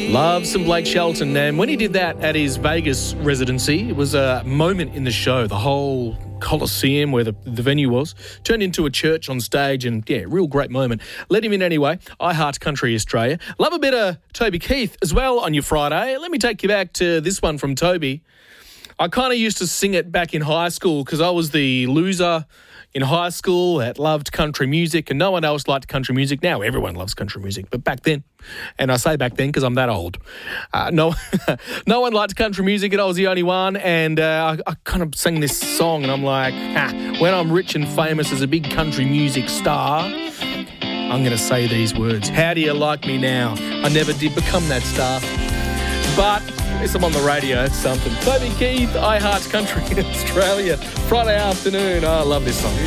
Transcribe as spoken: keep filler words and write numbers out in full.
Love some Blake Shelton. And when he did that at his Vegas residency, it was a moment in the show. The whole Coliseum, where the, the venue was, turned into a church on stage, and yeah, real great moment. Let him in anyway. I Heart Country Australia. Love a bit of Toby Keith as well on your Friday. Let me take you back to this one from Toby. I kind of used to sing it back in high school because I was the loser in high school that loved country music, and no one else liked country music. Now everyone loves country music, but back then, and I say back then because I'm that old, uh, no no one liked country music, and I was the only one, and uh, I, I kind of sang this song, and I'm like, ah, when I'm rich and famous as a big country music star, I'm going to say these words. How do you like me now? I never did become that star, but if I'm on the radio, it's something. Toby Keith, I Heart Country Australia, Friday afternoon. Oh, I love this song.